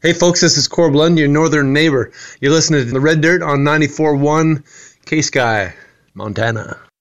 Hey folks, this is Corb Lund, your northern neighbor. You're listening to The Red Dirt on 94.1 K-Sky, Montana.